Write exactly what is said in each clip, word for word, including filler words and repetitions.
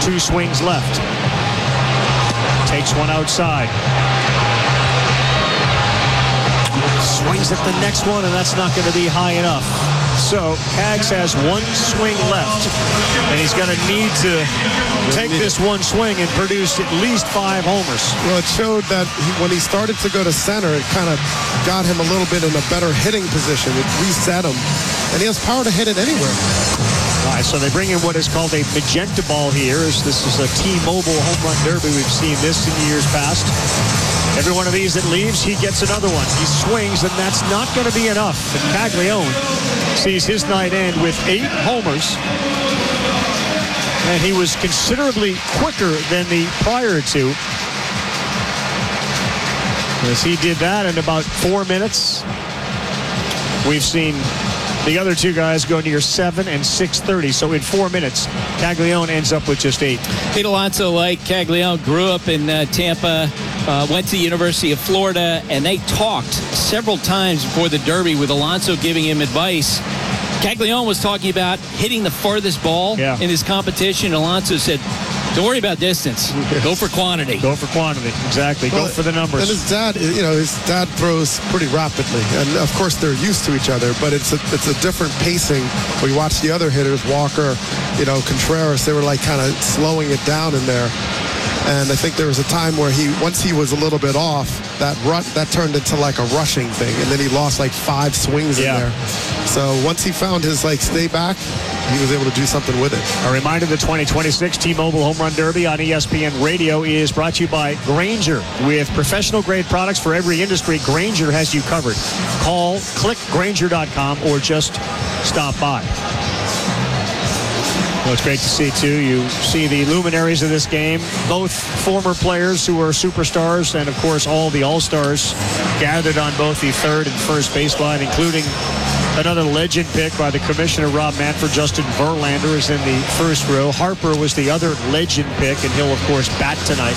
Two swings left. Takes one outside. Swings at the next one, and that's not going to be high enough. So Kaggs has one swing left, and he's going to need to take this one swing and produce at least five homers. Well, it showed that he, when he started to go to center, it kind of got him a little bit in a better hitting position. It reset him, and he has power to hit it anywhere. All right, so they bring in what is called a magenta ball here. This is a T-Mobile home run derby. We've seen this in years past. Every one of these that leaves, he gets another one. He swings, and that's not going to be enough. And Caglione sees his night end with eight homers. And he was considerably quicker than the prior two, as he did that in about four minutes. We've seen the other two guys go near seven and six thirty. So in four minutes, Caglione ends up with just eight. Pete Alonso, like Caglione, grew up in uh, Tampa, uh, went to the University of Florida, and they talked several times before the Derby with Alonso giving him advice. Caglione was talking about hitting the farthest ball yeah. in his competition. Alonso said, don't worry about distance. Go for quantity. Go for quantity. Exactly. Well, Go for the numbers. And his dad, you know, his dad throws pretty rapidly. And, of course, they're used to each other. But it's a, it's a different pacing. We watch the other hitters, Walker, you know, Contreras, they were, like, kind of slowing it down in there. And I think there was a time where he, once he was a little bit off, that rut, that turned into like a rushing thing. And then he lost like five swings yeah. in there. So once he found his like stay back, he was able to do something with it. A reminder, the twenty twenty-six T-Mobile Home Run Derby on E S P N Radio is brought to you by Grainger. With professional grade products for every industry, Grainger has you covered. Call, click Grainger dot com, or just stop by. Well, it's great to see, too. You see the luminaries of this game, both former players who are superstars and, of course, all the all-stars gathered on both the third and first baseline, including another legend pick by the commissioner, Rob Manfred. Justin Verlander is in the first row. Harper was the other legend pick, and he'll, of course, bat tonight.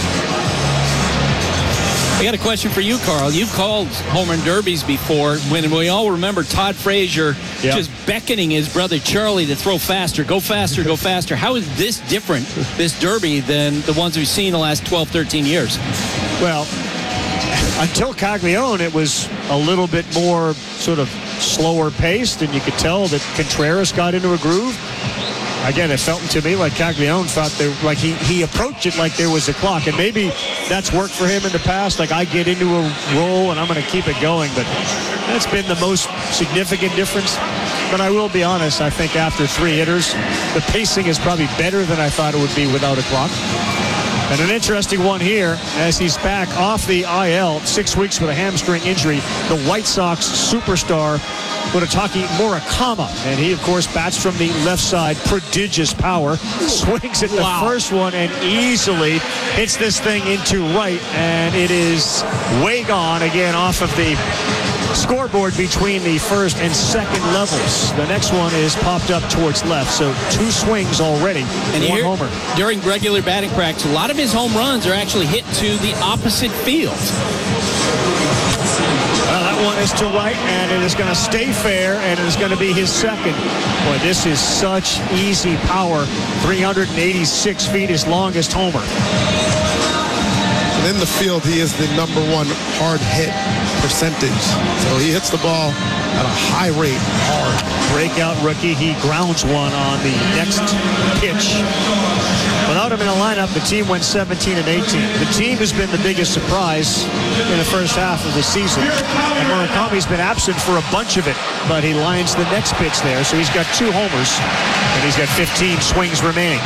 I got a question for you, Carl. You've called home run derbies before, when we all remember Todd Frazier yep. just beckoning his brother Charlie to throw faster, go faster, go faster. How is this different, this derby, than the ones we've seen the last twelve, thirteen years? Well, until Caglione, it was a little bit more sort of slower paced, and you could tell that Contreras got into a groove. Again, it felt to me like Caglione thought they, like he, he approached it like there was a clock, and maybe that's worked for him in the past. Like, I get into a roll and I'm going to keep it going, but that's been the most significant difference. But I will be honest, I think after three hitters, the pacing is probably better than I thought it would be without a clock. And an interesting one here, as he's back off the I L, six weeks with a hamstring injury, the White Sox superstar, Murutaki Murakami. And he, of course, bats from the left side. Prodigious power. Swings at the wow. first one and easily hits this thing into right. And it is way gone again off of the scoreboard between the first and second levels. The next one is popped up towards left. So two swings already. And one here, homer. During regular batting practice, a lot of his home runs are actually hit to the opposite field. Well, that one is to right, and it is going to stay fair, and it is going to be his second. Boy, this is such easy power. three hundred eighty-six feet, his longest homer. And in the field, he is the number one hard hit percentage. So he hits the ball at a high rate, hard. Breakout rookie. He grounds one on the next pitch. Without him in the lineup, the team went seventeen and eighteen. The team has been the biggest surprise in the first half of the season. And Murakami's been absent for a bunch of it, but he lines the next pitch there. So he's got two homers, and he's got fifteen swings remaining.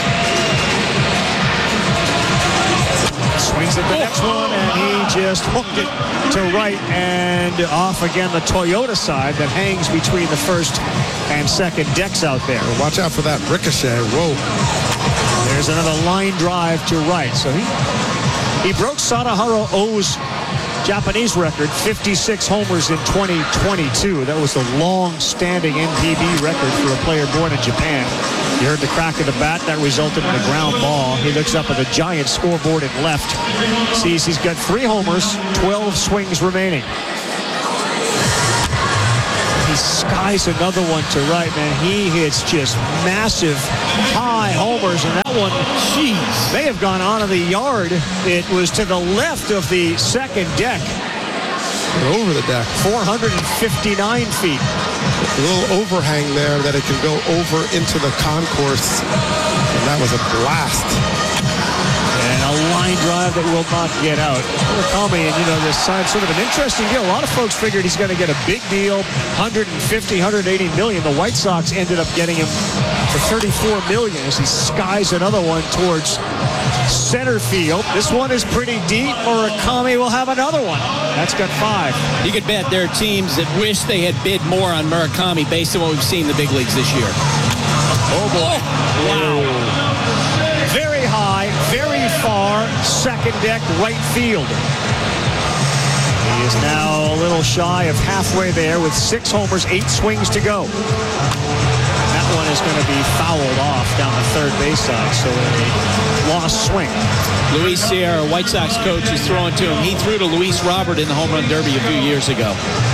Swings at the next one, and he just hooked it to right and off again the Toyota side that hangs between the first and second decks out there. Well, watch out for that ricochet. Whoa. There's another line drive to right. So he he broke Sadaharu O's Japanese record, fifty-six homers in twenty twenty-two. That was the long-standing N P B record for a player born in Japan. You heard the crack of the bat. That resulted in a ground ball. He looks up at the giant scoreboard and left. Sees he's got three homers, twelve swings remaining. He he skies another one to right, man. He hits just massive high homers, and that one, jeez, may have gone onto the yard. It was to the left of the second deck. Over the deck. four hundred fifty-nine feet. A little overhang there that it can go over into the concourse. And that was a blast. And a line drive that will not get out. Murakami, and you know, this side sort of an interesting deal. A lot of folks figured he's going to get a big deal, one hundred fifty, one hundred eighty million. The White Sox ended up getting him for thirty-four million as he skies another one towards center field. This one is pretty deep. Murakami will have another one. That's got five. You could bet there are teams that wish they had bid more on Murakami based on what we've seen in the big leagues this year. Oh, boy. Wow. Very high, very far, second deck, right field. He is now a little shy of halfway there with six homers, eight swings to go. That one is going to be fouled off down the third base side, so a lost swing. Luis Sierra, White Sox coach, is throwing to him. He threw to Luis Robert in the home run derby a few years ago.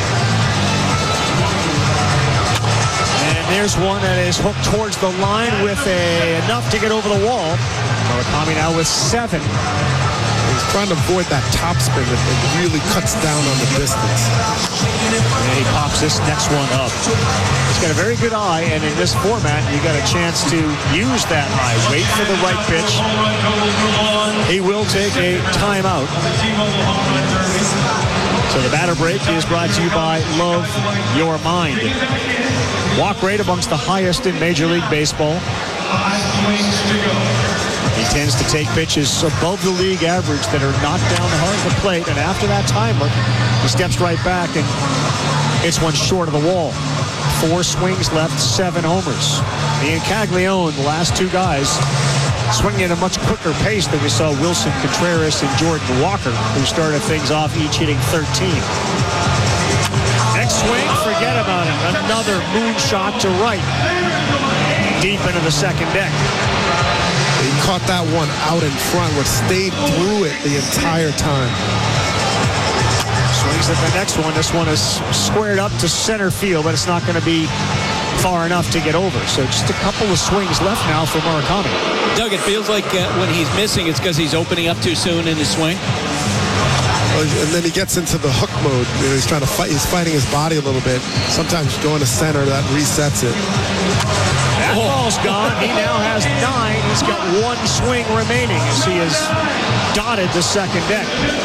And there's one that is hooked towards the line with a, enough to get over the wall. Murakami now with seven. He's trying to avoid that topspin that really cuts down on the distance. And he pops this next one up. He's got a very good eye, and in this format, you got a chance to use that eye. Wait for the right pitch. He will take a timeout. So the batter break is brought to you by Love Your Mind. Walk rate amongst the highest in Major League Baseball. He tends to take pitches above the league average that are knocked down the heart of the plate, and after that timer, he steps right back and hits one short of the wall. Four swings left, seven homers. Ian Caglione, the last two guys, swinging at a much quicker pace than we saw Wilson Contreras and Jordan Walker, who started things off each hitting thirteen. Next swing, forget about it. Another moonshot to right, deep into the second deck. He caught that one out in front, but stayed through it the entire time. Swings at the next one. This one is squared up to center field, but it's not going to be far enough to get over. So just a couple of swings left now for Murakami. Doug, it feels like uh, when he's missing, it's because he's opening up too soon in his swing. And then he gets into the hook mode. You know, he's trying to fight. He's fighting his body a little bit. Sometimes going to center, that resets it. That ball's gone. He now has nine. He's got one swing remaining as he has dotted the second deck.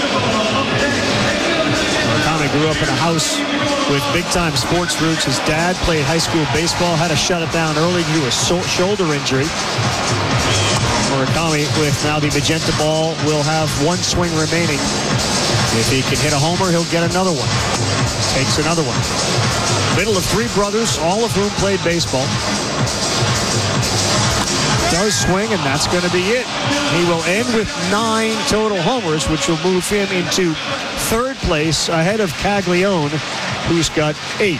Murakami grew up in a house with big-time sports roots. His dad played high school baseball, had to shut it down early due to a so- shoulder injury. Murakami, with now the magenta ball, will have one swing remaining. If he can hit a homer, he'll get another one. Takes another one. Middle of three brothers, all of whom played baseball. Does swing, and that's going to be it. He will end with nine total homers, which will move him into third place ahead of Caglione, who's got eight.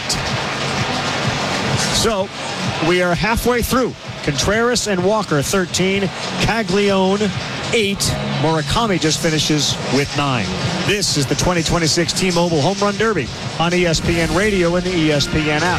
So we are halfway through. Contreras and Walker, thirteen. Caglione, eight. Murakami just finishes with nine. This is the twenty twenty-six T-Mobile Home Run Derby on E S P N Radio and the E S P N app.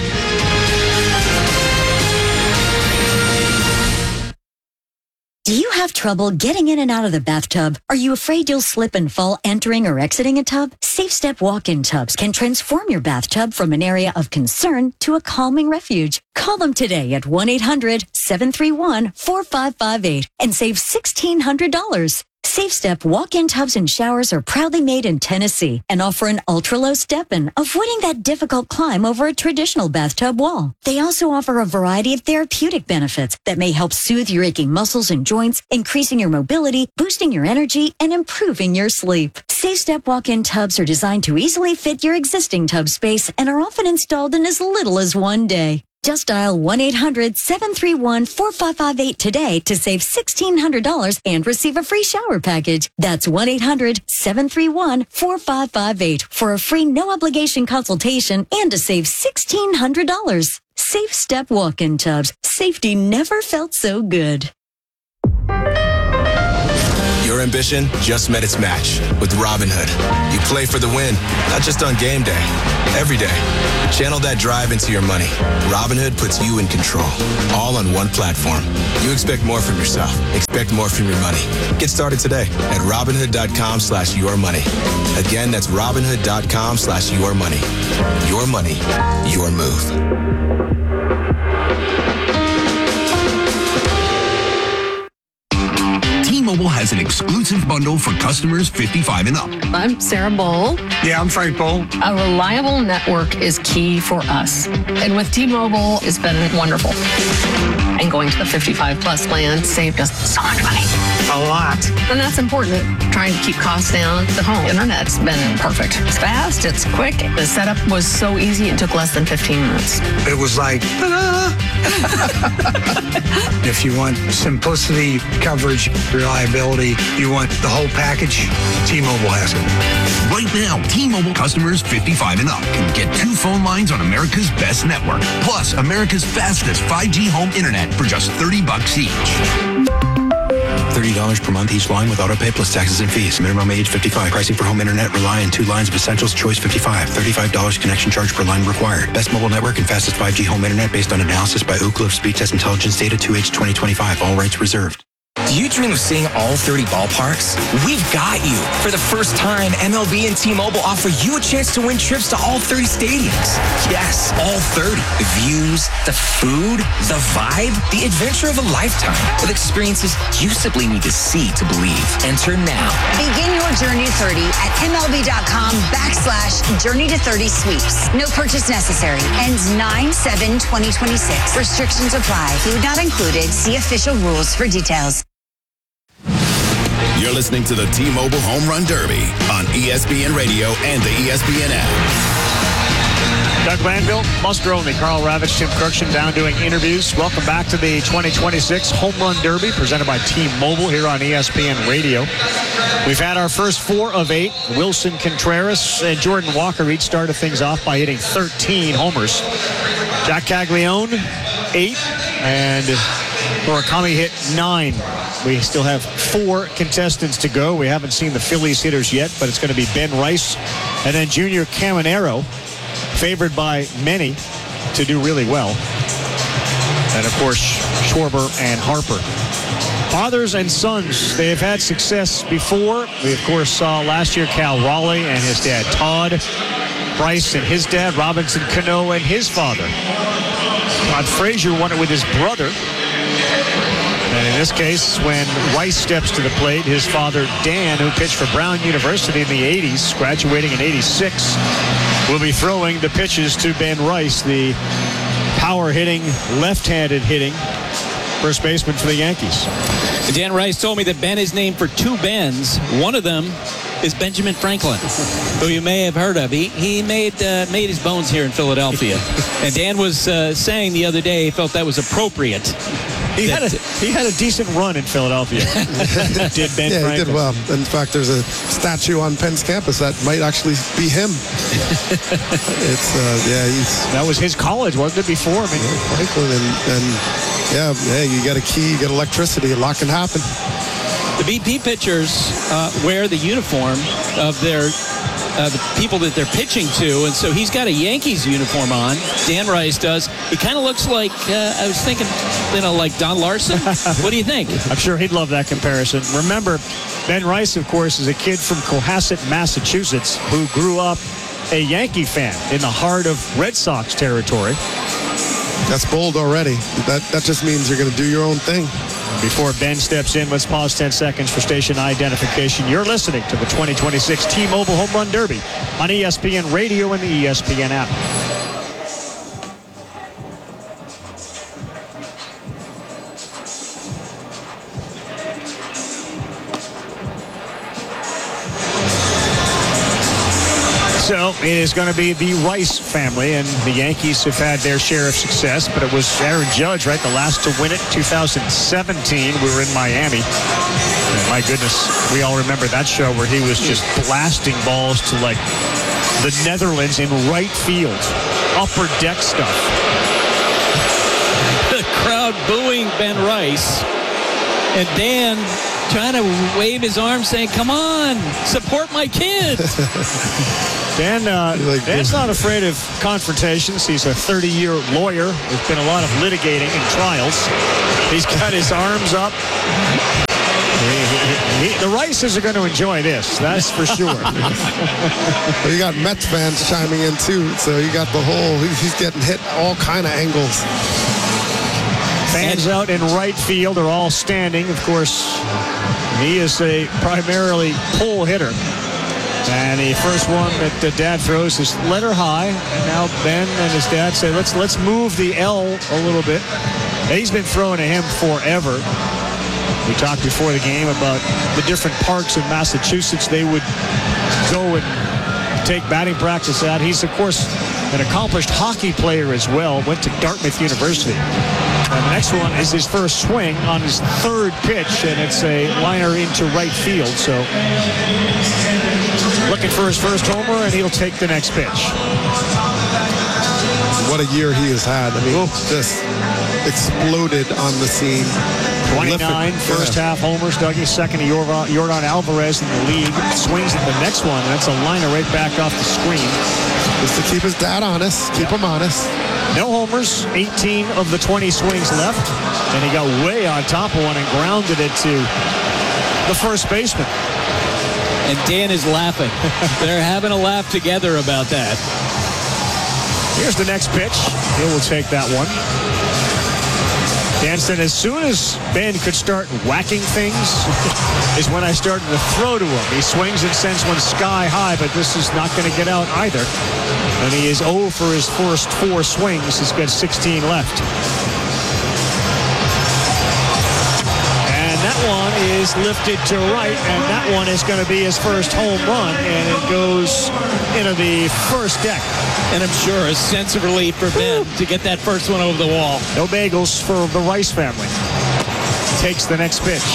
Do you have trouble getting in and out of the bathtub? Are you afraid you'll slip and fall entering or exiting a tub? Safe Step walk-in tubs can transform your bathtub from an area of concern to a calming refuge. Call them today at one eight hundred seven three one four five five eight and save sixteen hundred dollars. Safe Step walk-in tubs and showers are proudly made in Tennessee and offer an ultra-low step-in, avoiding that difficult climb over a traditional bathtub wall. They also offer a variety of therapeutic benefits that may help soothe your aching muscles and joints, increasing your mobility, boosting your energy, and improving your sleep. Safe Step walk-in tubs are designed to easily fit your existing tub space and are often installed in as little as one day. Just dial one eight hundred seven three one four five five eight today to save sixteen hundred dollars and receive a free shower package. That's one eight hundred seven three one four five five eight for a free no-obligation consultation and to save sixteen hundred dollars. Safe Step walk-in tubs. Safety never felt so good. You're Your ambition just met its match with Robinhood. You play for the win, not just on game day, every day. Channel that drive into your money. Robinhood puts you in control, all on one platform. You expect more from yourself. Expect more from your money. Get started today at Robinhood.com slash your money. Again, that's Robinhood.com slash your money. Your money, your move. T-Mobile has an exclusive bundle for customers fifty-five and up. I'm Sarah Bowl. Yeah, I'm Frank Bowl. A reliable network is key for us. And with T-Mobile, it's been wonderful. And going to the fifty-five plus plan saved us so much money. A lot. And that's important. Trying to keep costs down. The home internet's been perfect. It's fast, it's quick. The setup was so easy, it took less than fifteen minutes. It was like, ta-da! If you want simplicity, coverage, reliability, you want the whole package, T-Mobile has it. Right now, T-Mobile customers fifty-five and up can get two phone lines on America's best network, plus America's fastest five G home internet for just thirty bucks each. thirty dollars per month each line with autopay plus taxes and fees. Minimum age fifty-five. Pricing for home internet rely on two lines of Essentials Choice fifty-five. thirty-five dollars connection charge per line required. Best mobile network and fastest five G home internet based on analysis by Ookla of Speed Test Intelligence data two H twenty twenty-five. All rights reserved. Do you dream of seeing all thirty ballparks? We've got you. For the first time, M L B and T-Mobile offer you a chance to win trips to all thirty stadiums. Yes, all thirty. The views, the food, the vibe, the adventure of a lifetime with experiences you simply need to see to believe. Enter now. Begin your journey to thirty at MLB.com backslash journey to thirty sweeps. No purchase necessary. Ends nine seven twenty twenty-six. Restrictions apply. Food not included. See official rules for details. You're listening to the T-Mobile Home Run Derby on E S P N Radio and the E S P N app. Doug Glanville, muster only. Carl Ravitch, Tim Kirkshin down doing interviews. Welcome back to the twenty twenty-six Home Run Derby presented by T-Mobile here on E S P N Radio. We've had our first four of eight. Wilson Contreras and Jordan Walker each started things off by hitting thirteen homers. Jack Caglione, eight, and Murakami hit nine. We still have four contestants to go. We haven't seen the Phillies hitters yet, but it's going to be Ben Rice and then Junior Caminero, favored by many to do really well. And, of course, Schwarber and Harper. Fathers and sons, they have had success before. We, of course, saw last year Cal Raleigh and his dad Todd, Bryce and his dad, Robinson Cano and his father. Todd Frazier won it with his brother. And in this case, when Rice steps to the plate, his father, Dan, who pitched for Brown University in the eighties, graduating in eighty-six, will be throwing the pitches to Ben Rice, the power-hitting, left-handed hitting first baseman for the Yankees. Dan Rice told me that Ben is named for two Bens. One of them is Benjamin Franklin, who you may have heard of. He he made uh, made his bones here in Philadelphia. And Dan was uh, saying the other day he felt that was appropriate. He had a he had a decent run in Philadelphia. Did Ben yeah, Franklin. he did well. In fact, there's a statue on Penn's campus that might actually be him. It's uh, yeah, he's that was his college, wasn't it? Before I mean, yeah, Franklin and, and yeah, hey, you got a key, you got electricity, a lot can happen. The B P pitchers uh, wear the uniform of their uh, the people that they're pitching to, and so he's got a Yankees uniform on. Dan Rice does. He kind of looks like uh, I was thinking, you know, like Don Larson. What do you think? I'm sure he'd love that comparison. Remember, Ben Rice, of course, is a kid from Cohasset, Massachusetts, who grew up a Yankee fan in the heart of Red Sox territory. That's bold already. That that just means you're going to do your own thing. Before Ben steps in, let's pause ten seconds for station identification. You're listening to the twenty twenty-six T-Mobile Home Run Derby on E S P N Radio and the E S P N app. So it is going to be the Rice family, and the Yankees have had their share of success, but it was Aaron Judge, right, the last to win it, two thousand seventeen. We were in Miami. And my goodness, we all remember that show where he was just blasting balls to, like, the Netherlands in right field, upper deck stuff. The crowd booing Ben Rice, and Dan trying to wave his arms saying, come on, support my kids. Dan, uh, like, Dan's not afraid of confrontations. He's a thirty-year lawyer. There's been a lot of litigating and trials. He's got his arms up. He, he, the Rices are going to enjoy this, that's for sure. Well, you got Mets fans chiming in too, so you got the whole, he's getting hit all kind of angles. Fans out in right field are all standing. Of course, he is a primarily pull hitter. And the first one that the dad throws is letter high. And now Ben and his dad say, let's let's move the L a little bit. He's been throwing to him forever. We talked before the game about the different parks in Massachusetts they would go and take batting practice at. He's, of course, an accomplished hockey player as well. Went to Dartmouth University. And the next one is his first swing on his third pitch, and it's a liner into right field. So looking for his first homer, and he'll take the next pitch. What a year he has had. I mean, just exploded on the scene. twenty-nine first yeah. half homers. Dougie second to Jordan, Jordan Alvarez in the league. Swings at the next one. That's a liner right back off the screen. Just to keep his dad honest. Keep him honest. No homers. eighteen of the twenty swings left. And he got way on top of one and grounded it to the first baseman. And Dan is laughing. They're having a laugh together about that. Here's the next pitch. He will take that one. Dan said, as soon as Ben could start whacking things is when I started to throw to him. He swings and sends one sky high, but this is not going to get out either. And he is oh for his first four swings. He's got sixteen left. And that one is lifted to right, and that one is going to be his first home run, and it goes into the first deck. And I'm sure a sense of relief for Ben to get that first one over the wall. No bagels for the Rice family. Takes the next pitch.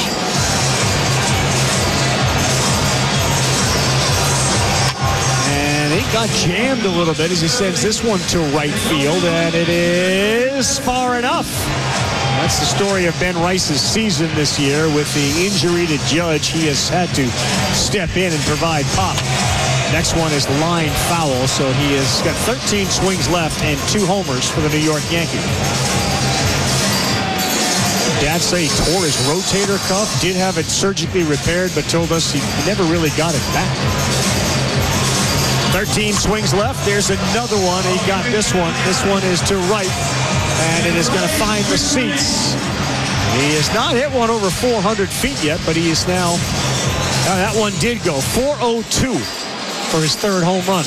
And he got jammed a little bit as he sends this one to right field, and it is far enough. That's the story of Ben Rice's season this year. With the injury to Judge, he has had to step in and provide pop. Next one is line foul, so he has got thirteen swings left and two homers for the New York Yankees. Dad say he tore his rotator cuff, did have it surgically repaired, but told us he never really got it back. thirteen swings left. There's another one. He got this one. This one is to right, and it is going to find the seats. He has not hit one over four hundred feet yet, but he is now, uh, that one did go four oh two. For his third home run.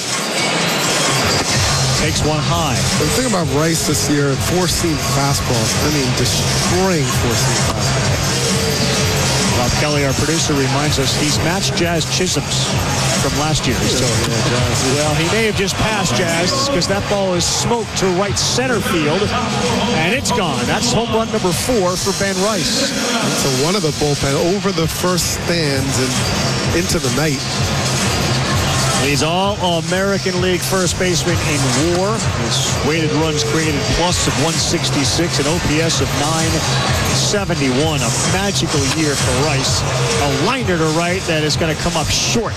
Takes one high. The thing about Rice this year, four-seam fastballs. I mean, destroying four-seam fastballs. Bob Kelly, our producer, reminds us he's matched Jazz Chisholm's from last year. So, yeah, Jazz. Well, he may have just passed Jazz because that ball is smoked to right center field, and it's gone. That's home run number four for Ben Rice. And so one of the bullpen over the first stands and into the night. He's all-American League first baseman in WAR. His weighted runs created plus of one sixty-six, an O P S of nine seventy-one. A magical year for Rice. A liner to right that is going to come up short.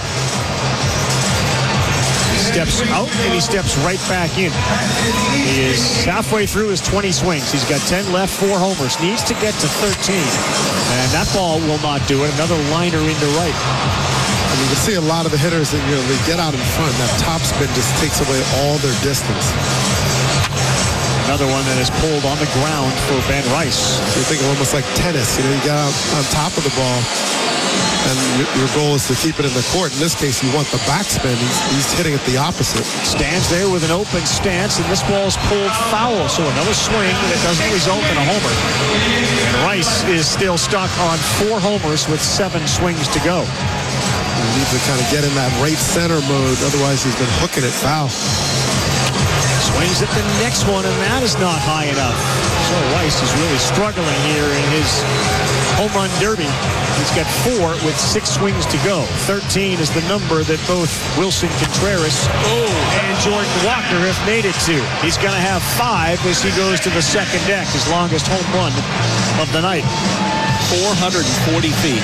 He steps out and he steps right back in. He is halfway through his twenty swings. He's got ten left, four homers. Needs to get to thirteen. And that ball will not do it. Another liner into right. And you can see a lot of the hitters that, you know, they get out in front. That top spin just takes away all their distance. Another one that is pulled on the ground for Ben Rice. You're thinking almost like tennis. You know, you get out on top of the ball, and your, your goal is to keep it in the court. In this case, you want the backspin. He's, he's hitting it the opposite. Stands there with an open stance, and this ball is pulled foul. So another swing that doesn't result in a homer. And Rice is still stuck on four homers with seven swings to go. He needs to kind of get in that right center mode. Otherwise, he's been hooking it foul. Swings at the next one, and that is not high enough. So Rice is really struggling here in his home run derby. He's got four with six swings to go. thirteen is the number that both Wilson Contreras oh. and Jordan Walker have made it to. He's going to have five as he goes to the second deck, his longest home run of the night. four hundred forty feet.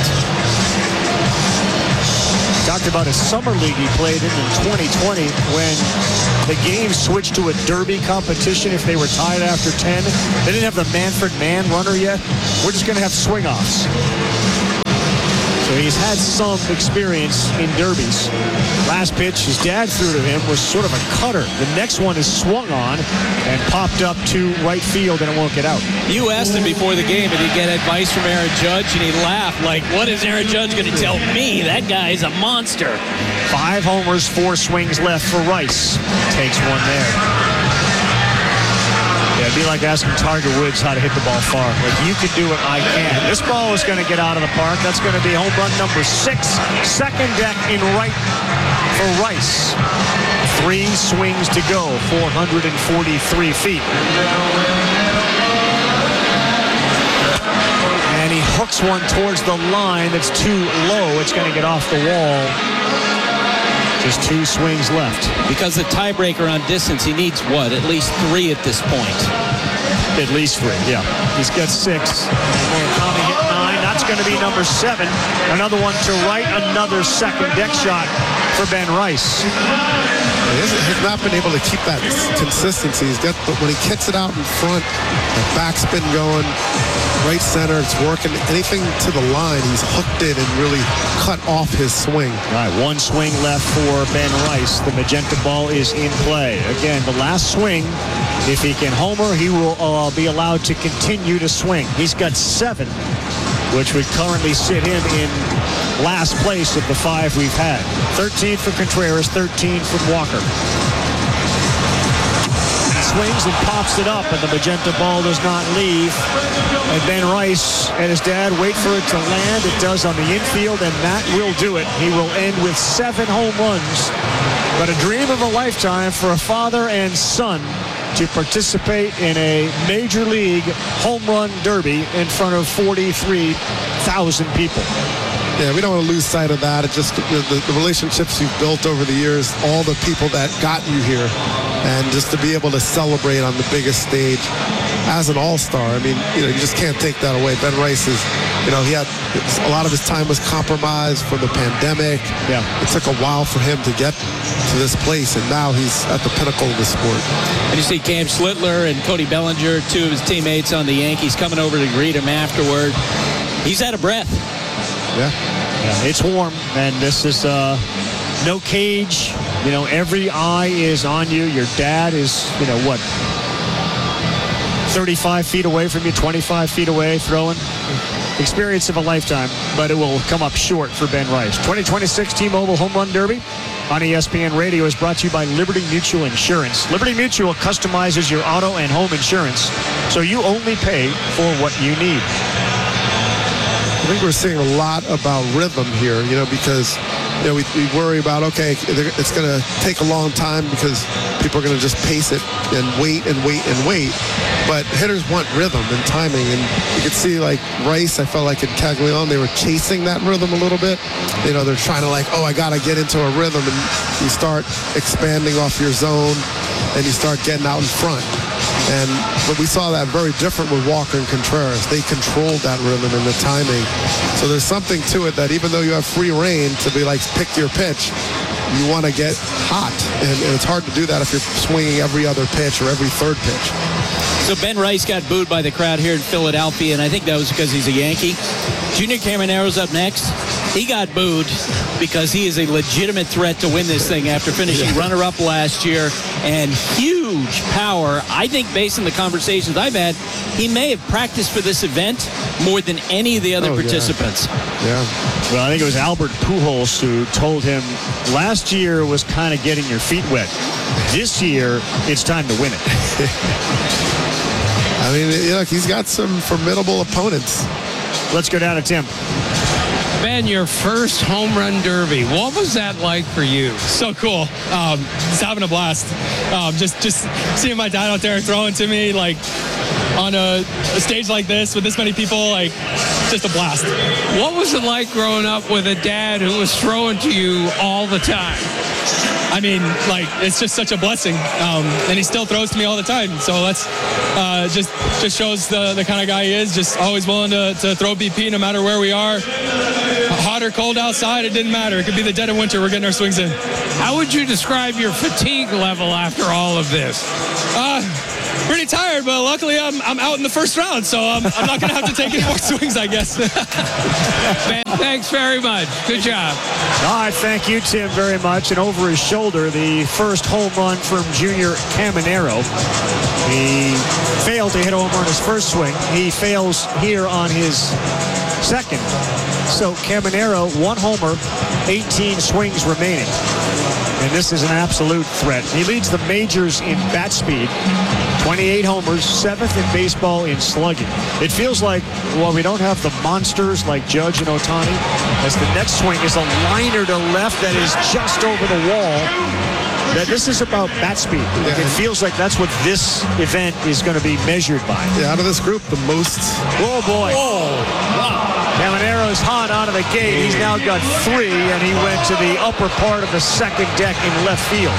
Talked about a summer league he played in in twenty twenty when the game switched to a derby competition if they were tied after ten. They didn't have the Manfred Man runner yet. We're just going to have swing-offs. So he's had some experience in derbies. Last pitch his dad threw to him was sort of a cutter. The next one is swung on and popped up to right field, and it won't get out. You asked him before the game if he'd get advice from Aaron Judge, and he laughed like, what is Aaron Judge going to tell me? That guy's a monster. Five homers, four swings left for Rice. Takes one there. Yeah, it'd be like asking Tiger Woods how to hit the ball far. Like, you can do it, I can. This ball is going to get out of the park. That's going to be home run number six. Second deck in right for Rice. Three swings to go, four hundred forty-three feet. And he hooks one towards the line that's too low. It's going to get off the wall. Just two swings left. Because the tiebreaker on distance, he needs what? At least three at this point. At least three, yeah. He's got six. Murakami hit nine. That's going to be number seven. Another one to right. Another second deck shot for Ben Rice. He's not been able to keep that consistency. He's got, but when he kicks it out in front, the backspin going, right center, it's working. Anything to the line, he's hooked it and really cut off his swing. All right, one swing left for Ben Rice. The magenta ball is in play. Again, the last swing, if he can homer, he will uh, be allowed to continue to swing. He's got seven, which would currently sit him in last place of the five we've had. thirteen for Contreras, thirteen from Walker. Swings and pops it up, and the magenta ball does not leave. And Ben Rice and his dad wait for it to land. It does on the infield, and that will do it. He will end with seven home runs. But a dream of a lifetime for a father and son to participate in a major league home run derby in front of forty-three thousand people. Yeah, we don't want to lose sight of that. It's just the, the, the relationships you've built over the years, all the people that got you here, and just to be able to celebrate on the biggest stage as an all-star. I mean, you know, you just can't take that away. Ben Rice is, you know, he had a lot of his time was compromised from the pandemic. Yeah, it took a while for him to get to this place, and now he's at the pinnacle of the sport. And you see Cam Schlittler and Cody Bellinger, two of his teammates on the Yankees, coming over to greet him afterward. He's out of breath. Yeah. yeah, it's warm, and this is uh, no cage. You know, every eye is on you. Your dad is, you know, what, thirty-five feet away from you, twenty-five feet away, throwing. Experience of a lifetime, but it will come up short for Ben Rice. twenty twenty-six T-Mobile Home Run Derby on E S P N Radio is brought to you by Liberty Mutual Insurance. Liberty Mutual customizes your auto and home insurance, so you only pay for what you need. I think we're seeing a lot about rhythm here, you know, because, you know, we, we worry about, okay, it's going to take a long time because people are going to just pace it and wait and wait and wait. But hitters want rhythm and timing. And you could see, like, Rice, I felt like in Caglione, they were chasing that rhythm a little bit. You know, they're trying to, like, oh, I got to get into a rhythm. And you start expanding off your zone and you start getting out in front. And but we saw that very different with Walker and Contreras. They controlled that rhythm and the timing. So there's something to it that even though you have free reign to be like, pick your pitch, you want to get hot. And, and it's hard to do that if you're swinging every other pitch or every third pitch. So Ben Rice got booed by the crowd here in Philadelphia, and I think that was because he's a Yankee. Junior Camaro's up next. He got booed because he is a legitimate threat to win this thing after finishing yeah. runner-up last year, and huge power. I think based on the conversations I've had, he may have practiced for this event more than any of the other oh, participants. Yeah. yeah. Well, I think it was Albert Pujols who told him last year was kind of getting your feet wet. This year, it's time to win it. I mean, look, he's got some formidable opponents. Let's go down to Tim. Ben, your first home run derby. What was that like for you? So cool. Um, just having a blast. Um, just, just seeing my dad out there throwing to me, like, on a, a stage like this with this many people, like, just a blast. What was it like growing up with a dad who was throwing to you all the time? I mean, like, it's just such a blessing, um, and he still throws to me all the time. So that's uh, just just shows the, the kind of guy he is. Just always willing to, to throw B P no matter where we are. Hot or cold outside, it didn't matter. It could be the dead of winter. We're getting our swings in. How would you describe your fatigue level after all of this? Uh, pretty tired, but luckily I'm I'm out in the first round, so I'm, I'm not going to have to take any more swings, I guess. Man, thanks very much. Good job. All right, thank you, Tim, very much. And over his shoulder, the first home run from Junior Caminero. He failed to hit a home run on his first swing. He fails here on his second. So Caminero, one homer, eighteen swings remaining. And this is an absolute threat. He leads the majors in bat speed, twenty-eight homers, seventh in baseball in slugging. It feels like, well, we don't have the monsters like Judge and Ohtani, as the next swing is a liner to left that is just over the wall. That this is about bat speed. Yeah. It feels like that's what this event is going to be measured by. Yeah, out of this group, the most. Oh, boy. Oh, wow. Caminero's hot out of the gate. He's now got three, and he went to the upper part of the second deck in left field.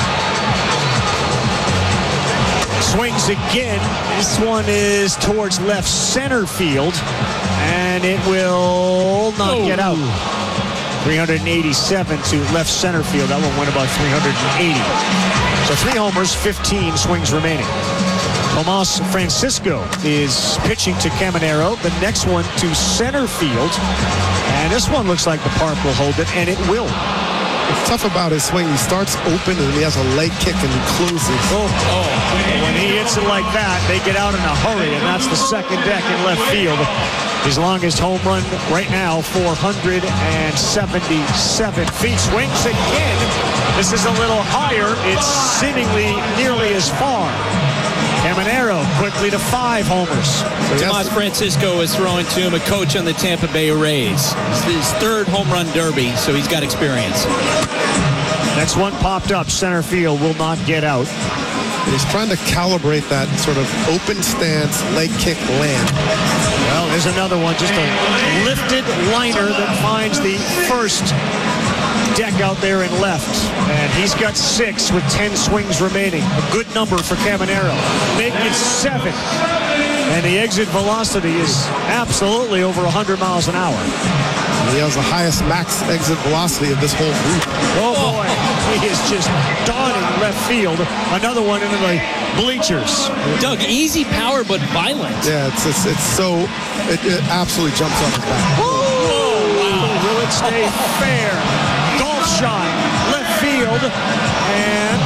Swings again. This one is towards left center field, and it will not oh. get out. three eighty-seven to left center field. That one went about three eighty. So three homers, fifteen swings remaining. Tomas Francisco is pitching to Caminero. The next one to center field. And this one looks like the park will hold it, and it will. What's tough about his swing, he starts open and he has a leg kick and he closes. Oh, oh. When he hits it like that, they get out in a hurry, and that's the second deck in left field. His longest home run right now, four hundred seventy-seven feet. Swings again. This is a little higher. It's seemingly nearly as far. Caminero quickly to five homers. Tomas Francisco is throwing to him, a coach on the Tampa Bay Rays. It's his third home run derby, so he's got experience. Next one popped up, center field, will not get out. He's trying to calibrate that sort of open stance, leg kick land. Well, there's another one, just a lifted liner that finds the first deck out there in left. And he's got six with ten swings remaining. A good number for Caminero. Make it seven. And the exit velocity is absolutely over one hundred miles an hour. He has the highest max exit velocity of this whole group. Oh, boy. He is just dawning left field. Another one into the bleachers. Doug, easy power, but violent. Yeah, it's it's, it's so, it, it absolutely jumps off his back. Whoa, wow. Will it stay fair? Golf shot, left field, and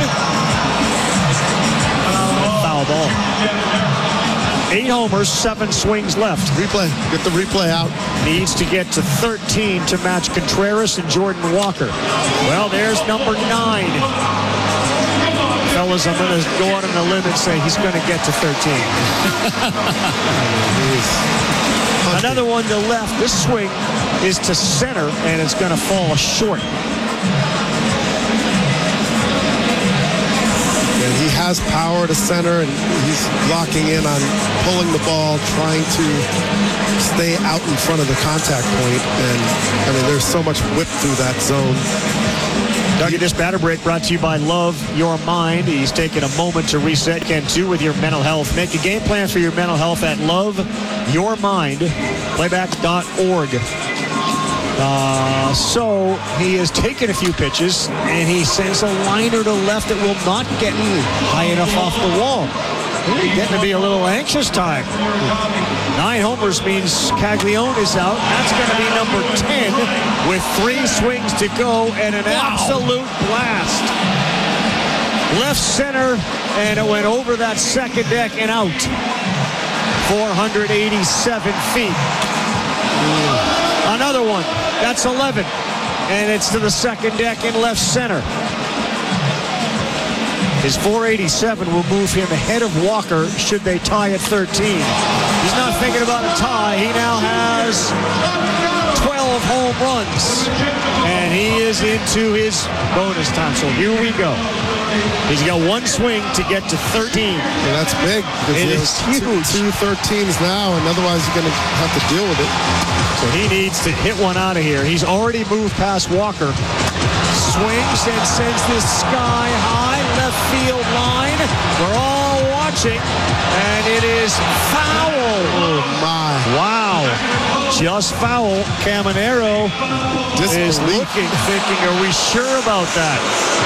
uh, foul ball. Eight homers, seven swings left. Replay. Get the replay out. Needs to get to thirteen to match Contreras and Jordan Walker. Well, there's number nine. Fellas, I'm going to go out on a limb and say he's going to get to thirteen. Another one to left. This swing is to center, and it's going to fall short. And he has power to center, and he's locking in on pulling the ball, trying to stay out in front of the contact point. And, I mean, there's so much whip through that zone. Dougie, this batter break brought to you by Love Your Mind. He's taken a moment to reset. Can too with your mental health. Make a game plan for your mental health at Love Your Mind, playback dot org. Uh, so he has taken a few pitches, and he sends a liner to left that will not get high enough off the wall. Ooh, getting to be a little anxious time. Nine homers means Caglione is out. That's going to be number ten with three swings to go and an wow. absolute blast. Left center, and it went over that second deck and out. four hundred eighty-seven feet. Ooh. Another one. That's eleven. And it's to the second deck in left center. His four eighty-seven will move him ahead of Walker should they tie at thirteen. He's not thinking about a tie. He now has twelve home runs. And he is goes into his bonus time. So here we go. He's got one swing to get to thirteen. Yeah, that's big. It is huge. Two, two thirteens now, and otherwise you're going to have to deal with it. So he needs to hit one out of here. He's already moved past Walker. Swings and sends this sky high left field line. We're all watching, and it is foul. Oh, my. Wow. Just foul. Caminero is looking, thinking, are we sure about that?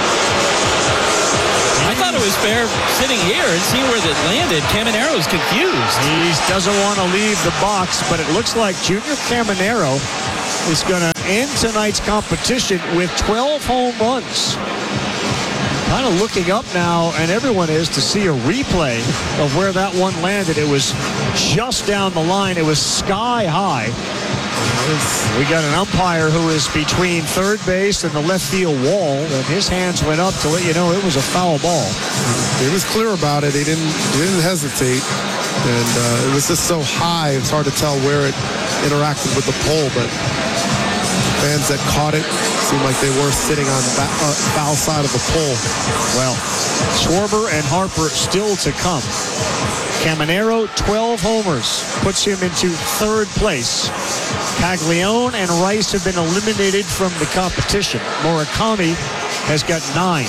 I thought it was fair sitting here and seeing where it landed. Caminero's confused. He doesn't want to leave the box, but it looks like Junior Caminero is going to end tonight's competition with twelve home runs. Kind of looking up now, and everyone is, to see a replay of where that one landed. It was just down the line. It was sky high. We got an umpire who is between third base and the left field wall, and his hands went up to let you know it was a foul ball. He was clear about it. He didn't, he didn't hesitate. And uh, it was just so high, it's hard to tell where it interacted with the pole, but fans that caught it seemed like they were sitting on the uh, foul side of the pole. Well, Schwarber and Harper still to come. Caminero, twelve homers, puts him into third place. Caglione and Rice have been eliminated from the competition. Murakami has got nine.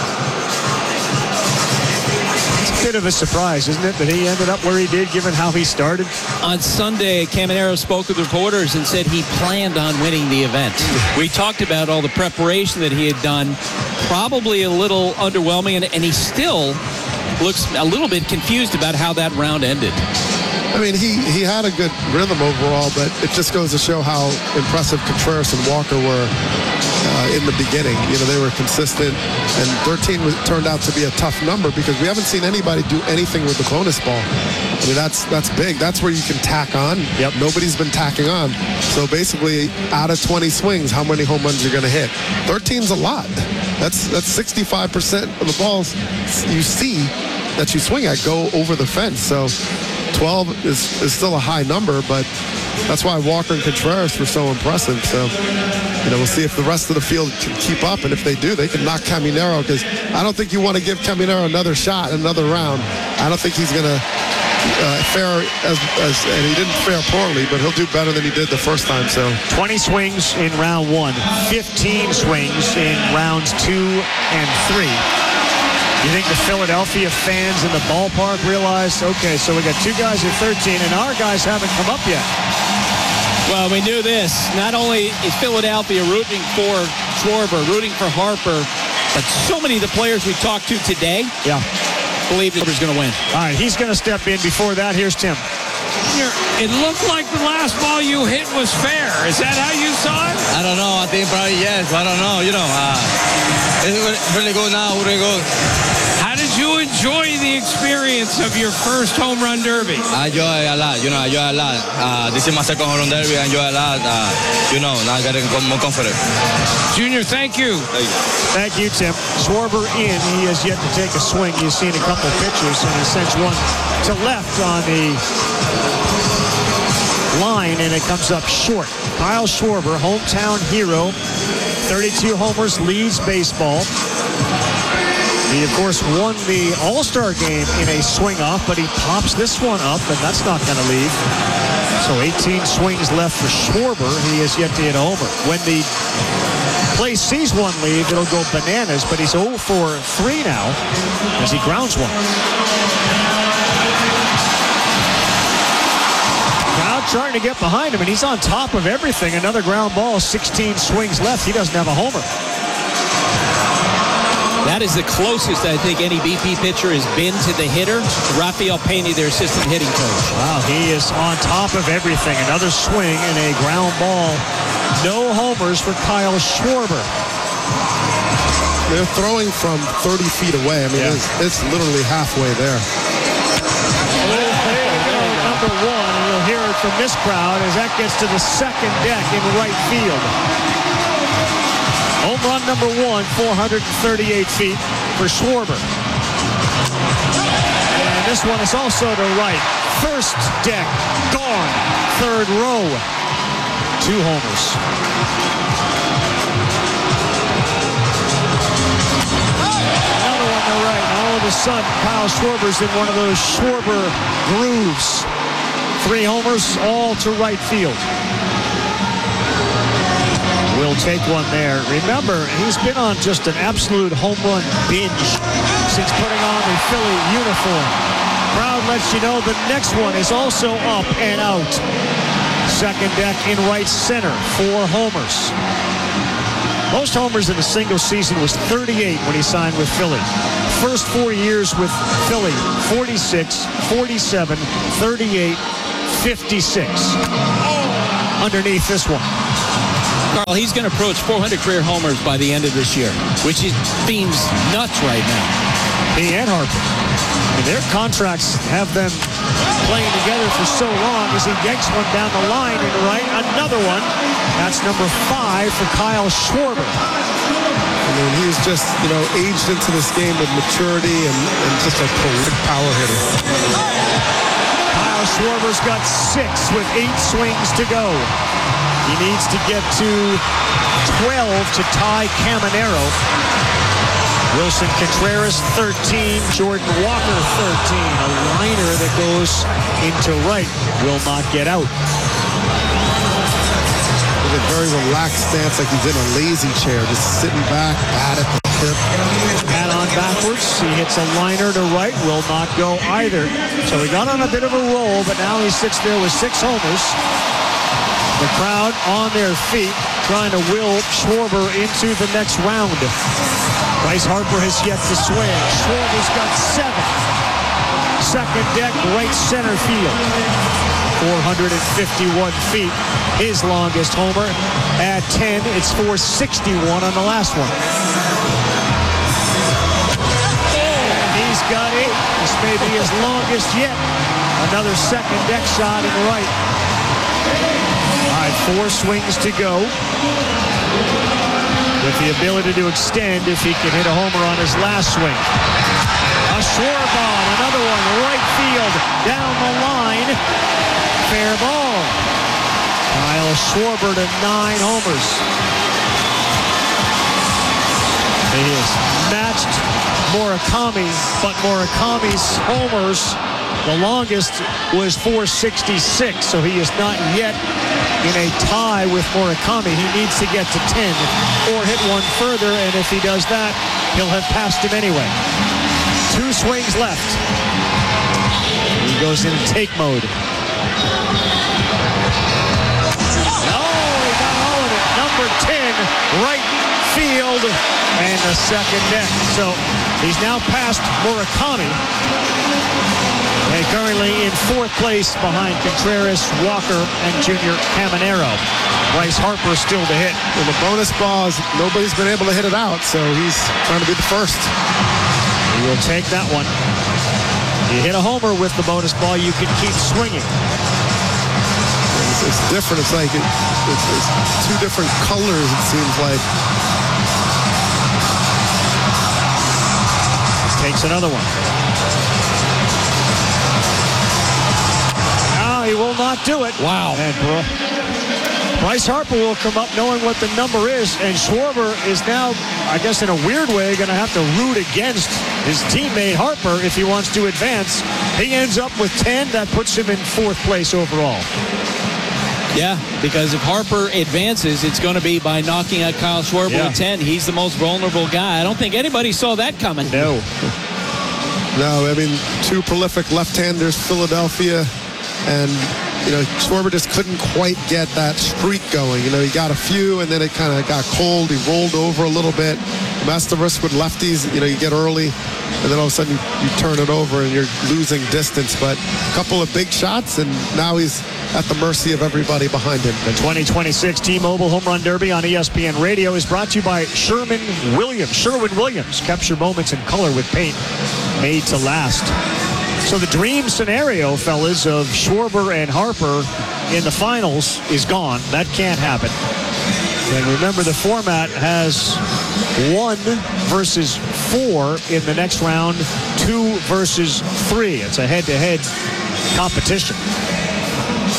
It's a bit of a surprise, isn't it, that he ended up where he did, given how he started? On Sunday, Caminero spoke with reporters and said he planned on winning the event. We talked about all the preparation that he had done. Probably a little underwhelming, and, and he still looks a little bit confused about how that round ended. I mean, he, he had a good rhythm overall, but it just goes to show how impressive Contreras and Walker were uh, in the beginning. You know, they were consistent, and thirteen was, turned out to be a tough number because we haven't seen anybody do anything with the Cronus ball. I mean, that's that's big. That's where you can tack on. Yep. Nobody's been tacking on. So basically, out of twenty swings, how many home runs you're going to hit? thirteen's a lot. That's that's sixty-five percent of the balls you see that you swing at go over the fence. So twelve is, is still a high number, but that's why Walker and Contreras were so impressive. So, you know, we'll see if the rest of the field can keep up, and if they do, they can knock Caminero, because I don't think you want to give Caminero another shot, another round. I don't think he's going to uh, fare as, as, and he didn't fare poorly, but he'll do better than he did the first time. So twenty swings in round one, fifteen swings in rounds two and three. You think the Philadelphia fans in the ballpark realized, okay, so we got two guys at thirteen, and our guys haven't come up yet? Well, we knew this. Not only is Philadelphia rooting for Schwarber, rooting for Harper, but so many of the players we talked to today yeah. believe Schwarber's going to win. All right, he's going to step in. Before that, here's Tim. It looked like the last ball you hit was fair. Is that how you saw it? I don't know. I think probably yes. I don't know. You know, uh, it's really good now. Really good. How did you enjoy the experience of your first home run derby? I enjoy a lot. You know, I enjoy a lot. Uh, this is my second home run derby. I enjoy a lot. Uh, you know, now getting more confident. Junior, thank you. Thank you. Thank you, Tim. Schwarber in. He has yet to take a swing. He's seen a couple pitches, and he sends one to left on the line, and it comes up short. Kyle Schwarber, hometown hero, thirty-two homers, leads baseball. He, of course, won the All-Star game in a swing-off, but he pops this one up, and that's not going to leave. So eighteen swings left for Schwarber. He has yet to hit a homer. When the place sees one leave, it'll go bananas, but he's oh for three now as he grounds one. Crowd trying to get behind him, and he's on top of everything. Another ground ball, sixteen swings left. He doesn't have a homer. That is the closest I think any B P pitcher has been to the hitter. Rafael Pena, their assistant hitting coach. Wow, he is on top of everything. Another swing and a ground ball. No homers for Kyle Schwarber. They're throwing from thirty feet away. I mean, yeah. it's, it's literally halfway there. Number one, and you'll hear it from this crowd as that gets to the second deck in right field. Home run number one, four hundred thirty-eight feet for Schwarber. And this one is also to right. First deck, gone. Third row, two homers. to right. And all of a sudden, Kyle Schwarber's in one of those Schwarber grooves. Three homers, all to right field. Will take one there. Remember, he's been on just an absolute home run binge since putting on the Philly uniform. Crowd lets you know the next one is also up and out. Second deck in right center, four homers. Most homers in a single season was thirty-eight when he signed with Philly. First four years with Philly, forty-six, forty-seven, thirty-eight, fifty-six. Underneath this one. Carl, he's going to approach four hundred career homers by the end of this year, which is, seems nuts right now. He and Harper. And their contracts have them playing together for so long as he yanks one down the line and right, another one. That's number five for Kyle Schwarber. I mean, he's just, you know, aged into this game with maturity and, and just a prolific power hitter. Kyle Schwarber's got six with eight swings to go. He needs to get to twelve to tie Caminero. Wilson Contreras, thirteen. Jordan Walker, thirteen. A liner that goes into right will not get out. With a very relaxed stance, like he's in a lazy chair, just sitting back, bat at the tip. Bat on backwards. He hits a liner to right, will not go either. So he got on a bit of a roll, but now he sits there with six homers. The crowd on their feet trying to will Schwarber into the next round. Bryce Harper has yet to swing. Schwarber's got seven. Second deck, right center field. four hundred fifty-one feet. His longest homer. At ten, it's four sixty-one on the last one. And he's got eight. This may be his longest yet. Another second deck shot in right. Four swings to go. With the ability to extend if he can hit a homer on his last swing. A Schwarber, another one, right field, down the line. Fair ball. Kyle Schwarber to nine homers. He has matched Murakami, but Murakami's homers, the longest was four sixty-six, so he is not yet in a tie with Murakami. He needs to get to ten or hit one further, and if he does that, he'll have passed him anyway. Two swings left. He goes into take mode. Oh, he got all of it. Number ten, right field, and the second deck. So he's now past Murakami. And currently in fourth place behind Contreras, Walker, and Junior Caminero. Bryce Harper still to hit. Well, the bonus ball is nobody's been able to hit it out, so he's trying to be the first. He will take that one. You hit a homer with the bonus ball, you can keep swinging. It's, it's different. It's like it, it's, it's two different colors, it seems like. Takes another one. He will not do it. Wow. And Bryce Harper will come up knowing what the number is, and Schwarber is now, I guess in a weird way, going to have to root against his teammate Harper if he wants to advance. He ends up with ten. That puts him in fourth place overall. Yeah, because if Harper advances, it's going to be by knocking out Kyle Schwarber yeah. with ten. He's the most vulnerable guy. I don't think anybody saw that coming. No. No, I mean, two prolific left-handers, Philadelphia. And, you know, Schwarber just couldn't quite get that streak going. You know, he got a few, and then it kind of got cold. He rolled over a little bit. That's the risk with lefties. You know, you get early, and then all of a sudden you, you turn it over, and you're losing distance. But a couple of big shots, and now he's at the mercy of everybody behind him. The twenty twenty-six T-Mobile Home Run Derby on E S P N Radio is brought to you by Sherman Williams. Sherwin-Williams. Capture moments in color with paint made to last. So the dream scenario, fellas, of Schwarber and Harper in the finals is gone. That can't happen. And remember, the format has one versus four in the next round, two versus three. It's a head-to-head competition. Well,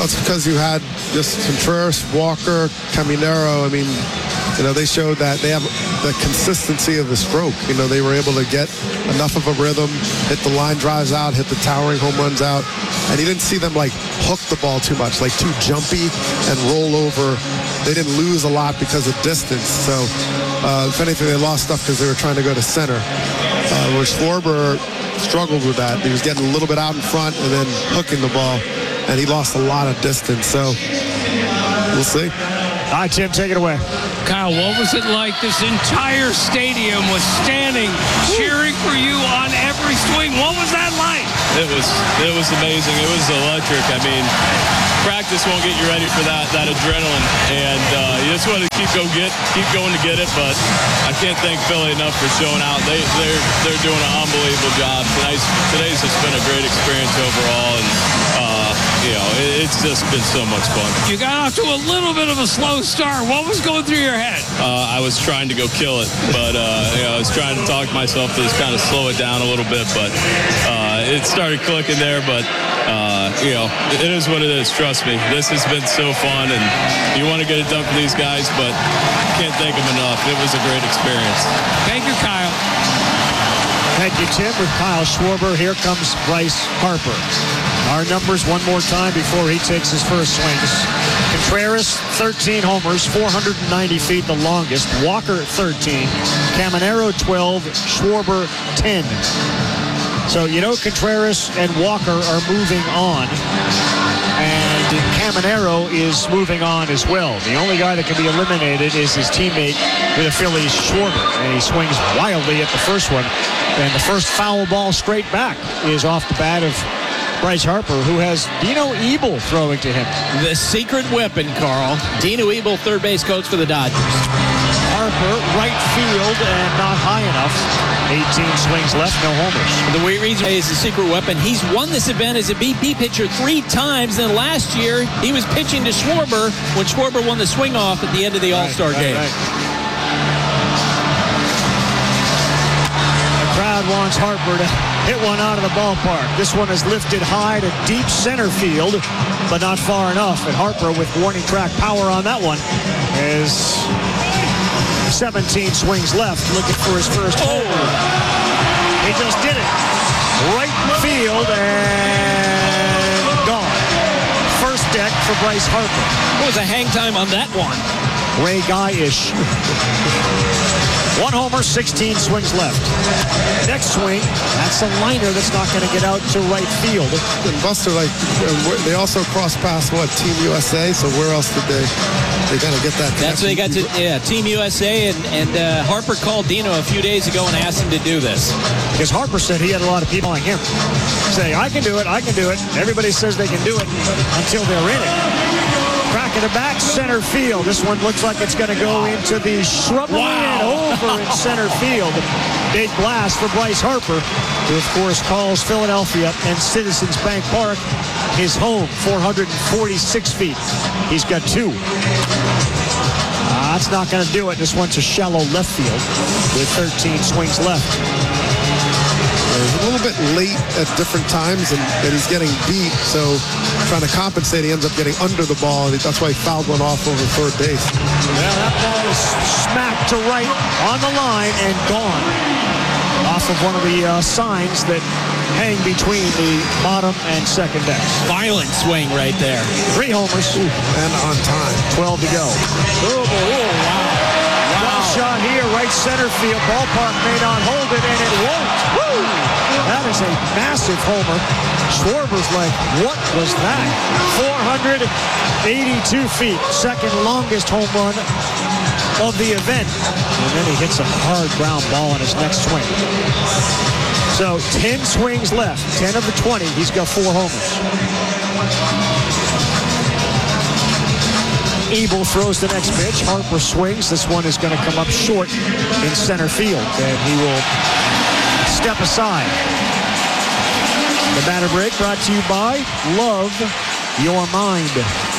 it's because you had just Contreras, Walker, Caminero. I mean, you know, they showed that they have the consistency of the stroke. You know, they were able to get enough of a rhythm, hit the line drives out, hit the towering home runs out. And you didn't see them, like, hook the ball too much, like too jumpy and roll over. They didn't lose a lot because of distance. So, uh, if anything, they lost stuff because they were trying to go to center. Uh, where Schwarber struggled with that. He was getting a little bit out in front and then hooking the ball. And he lost a lot of distance. So, we'll see. All right, Tim, take it away. Kyle, what was it like? This entire stadium was standing, cheering for you on every swing. What was that like? It was it was amazing. It was electric. I mean, practice won't get you ready for that that adrenaline, and uh, you just want to keep go get keep going to get it. But I can't thank Philly enough for showing out. They they're they're doing an unbelievable job. Tonight's today's just been a great experience overall, and uh, you know it, it's just been so much fun. You got off to a little bit of a slow start. What was going through your head? Uh, I was trying to go kill it, but uh, you know, I was trying to talk myself to just kind of slow it down a little bit. But uh, it started clicking there. But uh, you know, it is what it is. Trust me, this has been so fun, and you want to get it done for these guys, but can't thank them enough. It was a great experience. Thank you, Kyle. Thank you, Tim. With Kyle Schwarber, here comes Bryce Harper. Our numbers one more time before he takes his first swings. Contreras, thirteen homers, four hundred ninety feet, the longest. Walker, thirteen. Caminero, twelve. Schwarber, ten. So, you know, Contreras and Walker are moving on. And Caminero is moving on as well. The only guy that can be eliminated is his teammate with the Phillies, Schwarber. And he swings wildly at the first one. And the first foul ball straight back is off the bat of Bryce Harper, who has Dino Ebel throwing to him. The secret weapon, Carl. Dino Ebel, third base coach for the Dodgers. Harper, right field, and not high enough. eighteen swings left, no homers. The reason is the secret weapon. He's won this event as a B P pitcher three times. And last year, he was pitching to Schwarber when Schwarber won the swing off at the end of the All-Star right, right, game. Right. Crowd wants Harper to hit one out of the ballpark. This one is lifted high to deep center field, but not far enough. And Harper, with warning track power on that one, is seventeen swings left, looking for his first homer. He just did it. Right field and gone. First deck for Bryce Harper. What was the hang time on that one? Ray Guy-ish. One homer, sixteen swings left. Next swing, that's a liner that's not going to get out to right field. And Buster, like, they also crossed past, what, Team U S A? So where else did they, they kind of get that That's what they got to, yeah, Team U S A. And, and uh, Harper called Dino a few days ago and asked him to do this. Because Harper said he had a lot of people like him saying, I can do it, I can do it. Everybody says they can do it until they're in it. Cracking the back, center field. This one looks like it's going to go into the shrubbery wow. and over in center field. Big blast for Bryce Harper, who, of course, calls Philadelphia and Citizens Bank Park his home, four hundred forty-six feet. He's got two. Uh, that's not going to do it. This one's a shallow left field with thirteen swings left. He's a little bit late at different times, and, and he's getting beat. So trying to compensate, he ends up getting under the ball, and that's why he fouled one off over third base. Well, that ball is smacked to right on the line and gone off of one of the uh, signs that hang between the bottom and second decks. Violent swing right there. Three homers. Ooh, and on time. twelve to go. Oh, oh, wow. Wow shot here, right center field. Ballpark may not hold it, and it won't. Woo! That is a massive homer. Schwarber's like, what was that? four hundred eighty-two feet. Second longest home run of the event. And then he hits a hard ground ball on his next swing. So ten swings left. ten of the twenty. He's got four homers. Ebel throws the next pitch. Harper swings. This one is going to come up short in center field. And he will step aside. The batter break brought to you by Love Your Mind.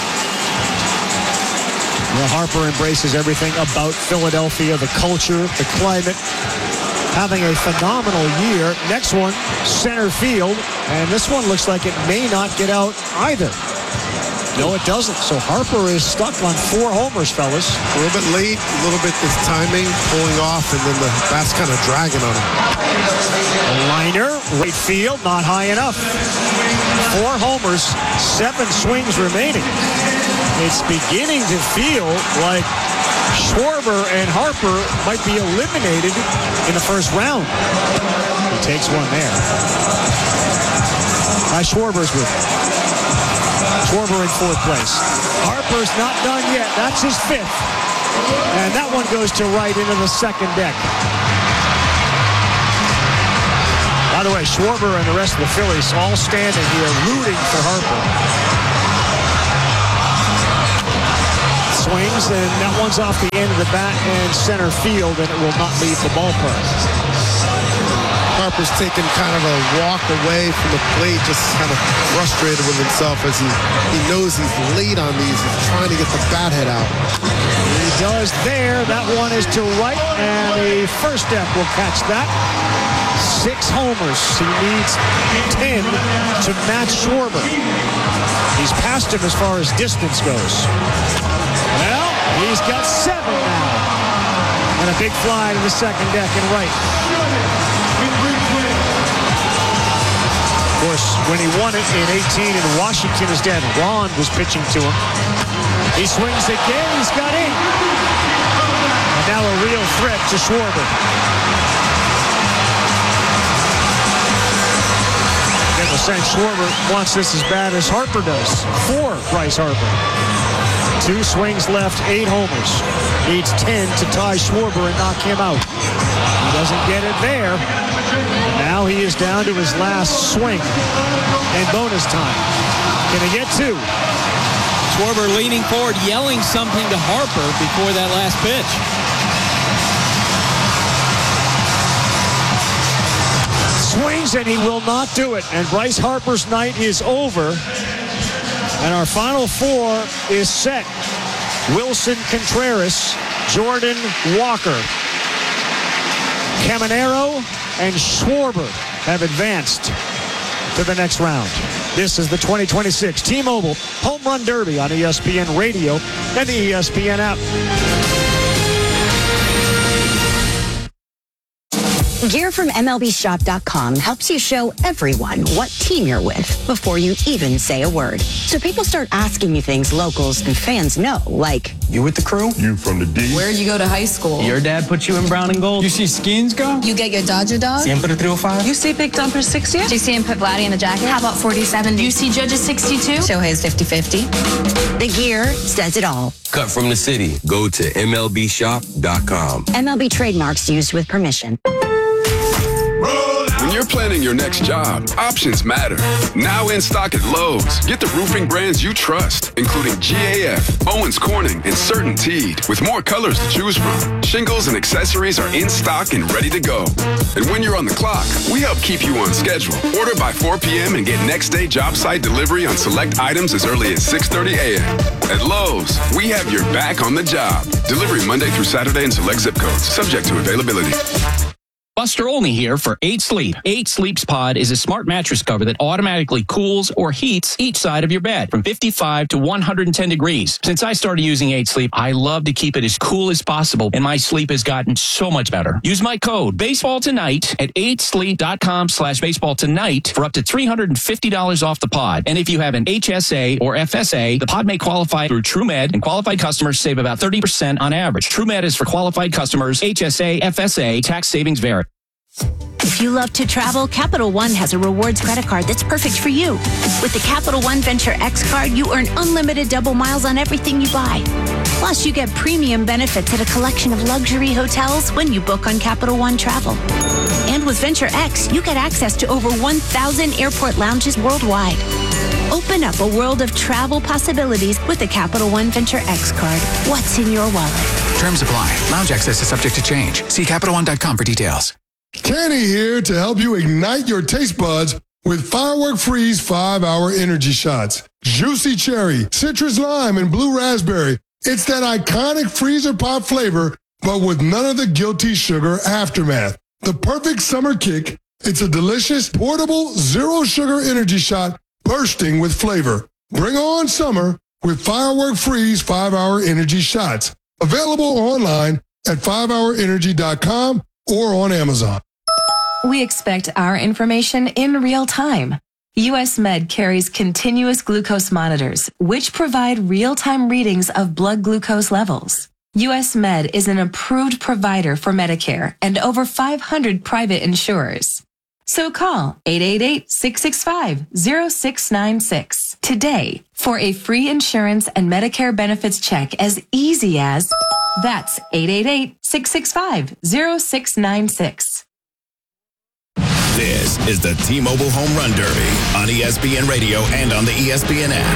Well, Harper embraces everything about Philadelphia, the culture, the climate. Having a phenomenal year. Next one, center field. And this one looks like it may not get out either. No, it doesn't. So Harper is stuck on four homers, fellas. A little bit late, a little bit this timing, pulling off, and then the bat's kind of dragging on him. A liner, right field, not high enough. Four homers, seven swings remaining. It's beginning to feel like Schwarber and Harper might be eliminated in the first round. He takes one there. Now Schwarber's with him. Schwarber in fourth place. Harper's not done yet. That's his fifth. And that one goes to right into the second deck. By the way, Schwarber and the rest of the Phillies all standing here rooting for Harper. Swings, and that one's off the end of the bat and center field, and it will not leave the ballpark. Harper's taking kind of a walk away from the plate, just kind of frustrated with himself as he, he knows he's late on these. He's trying to get the bat head out. He does there. That one is to right, and the first deck will catch that. Six homers. He needs ten to match Schwarber. He's passed him as far as distance goes. Well, he's got seven now. And a big fly to the second deck and right. Of course, when he won it in eighteen in Washington, his dad Ron was pitching to him. He swings again. He's got eight. And now a real threat to Schwarber. Get the sense Schwarber wants this as bad as Harper does for Bryce Harper. Two swings left, eight homers. Needs ten to tie Schwarber and knock him out. He doesn't get it there. Now he is down to his last swing and bonus time. Can he get two? Schwarber leaning forward, yelling something to Harper before that last pitch. Swings and he will not do it. And Bryce Harper's night is over. And our final four is set. Wilson Contreras, Jordan Walker, Caminero, and Schwarber have advanced to the next round. This is the twenty twenty-six T-Mobile Home Run Derby on E S P N Radio and the E S P N app. Gear from M L B shop dot com helps you show everyone what team you're with before you even say a word. So people start asking you things locals and fans know, like, you with the crew? You from the D? Where'd you go to high school? Your dad put you in brown and gold? You see Skeens go? You get your Dodger dog? Siempre three oh five? You see Big Dumper sixty? Do you see him put Vladdy in the jacket? How about forty seventy? Do you see Judge's sixty-two? Shohei's fifty fifty. The gear says it all. Cut from the city. Go to M L B shop dot com. M L B trademarks used with permission. When you're planning your next job, options matter. Now in stock at Lowe's. Get the roofing brands you trust, including G A F, Owens Corning, and CertainTeed, with more colors to choose from. Shingles and accessories are in stock and ready to go. And when you're on the clock, we help keep you on schedule. Order by four p.m. and get next day job site delivery on select items as early as six thirty a.m. At Lowe's, we have your back on the job. Delivery Monday through Saturday in select zip codes, subject to availability. Buster Olney here for eight sleep. eight Sleep's Pod is a smart mattress cover that automatically cools or heats each side of your bed from fifty-five to one hundred ten degrees. Since I started using eight Sleep, I love to keep it as cool as possible, and my sleep has gotten so much better. Use my code Baseball Tonight at eight sleep dot com slash baseball tonight for up to three hundred fifty dollars off the pod. And if you have an H S A or F S A, the pod may qualify through TrueMed, and qualified customers save about thirty percent on average. TrueMed is for qualified customers. H S A, F S A, tax savings vary. If you love to travel, Capital One has a rewards credit card that's perfect for you. With the Capital One Venture X card, you earn unlimited double miles on everything you buy. Plus, you get premium benefits at a collection of luxury hotels when you book on Capital One Travel. And with Venture X, you get access to over one thousand airport lounges worldwide. Open up a world of travel possibilities with the Capital One Venture X card. What's in your wallet? Terms apply. Lounge access is subject to change. See Capital One dot com for details. Kenny here to help you ignite your taste buds with Firework Freeze five hour energy shots. Juicy cherry, citrus lime, and blue raspberry. It's that iconic freezer pop flavor, but with none of the guilty sugar aftermath. The perfect summer kick. It's a delicious, portable, zero sugar energy shot bursting with flavor. Bring on summer with Firework Freeze five hour Energy Shots. Available online at five hour energy dot com or on Amazon. We expect our information in real time. U S Med carries continuous glucose monitors, which provide real-time readings of blood glucose levels. U S Med is an approved provider for Medicare and over five hundred private insurers. So call eight eight eight, six six five, zero six nine six today for a free insurance and Medicare benefits check as easy as that's eight eight eight, six six five, zero six nine six. This is the T-Mobile Home Run Derby on E S P N Radio and on the E S P N app.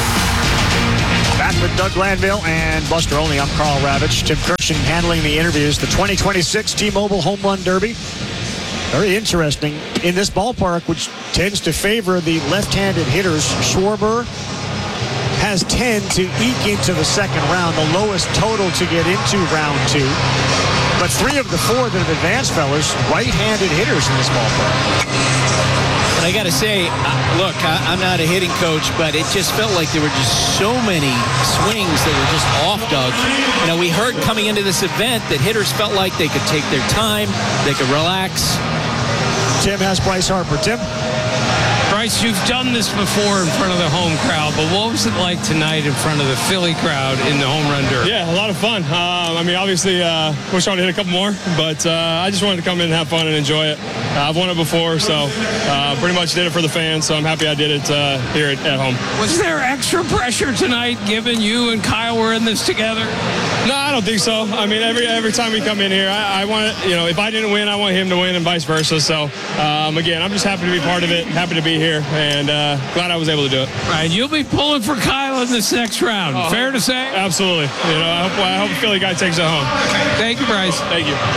Back with Doug Glanville and Buster Olney. I'm Carl Ravitch. Tim Kirshen handling the interviews. The twenty twenty-six T-Mobile Home Run Derby. Very interesting in this ballpark, which tends to favor the left-handed hitters. Schwarber has ten to eke into the second round, the lowest total to get into round two. But three of the four that have advanced, fellas, right-handed hitters in this ballpark. And I got to say, uh, look, I, I'm not a hitting coach, but it just felt like there were just so many swings that were just off, Doug. You know, we heard coming into this event that hitters felt like they could take their time, they could relax. Tim has Bryce Harper. Tim? Bryce, you've done this before in front of the home crowd, but what was it like tonight in front of the Philly crowd in the home run derby? Yeah, a lot of fun. Um, I mean, obviously, uh, we're trying to hit a couple more, but uh, I just wanted to come in and have fun and enjoy it. Uh, I've won it before, so uh, pretty much did it for the fans, so I'm happy I did it uh, here at, at home. Was there extra pressure tonight, given you and Kyle were in this together? No, I don't think so. I mean, every every time we come in here, I, I want to, you know, if I didn't win, I want him to win and vice versa. So, um, again, I'm just happy to be part of it, happy to be here, and uh, glad I was able to do it. Right, you'll be pulling for Kyle in this next round. Oh, fair to say? Absolutely. You know, I hope, I hope the Philly guy takes it home. Thank you, Bryce. Thank you.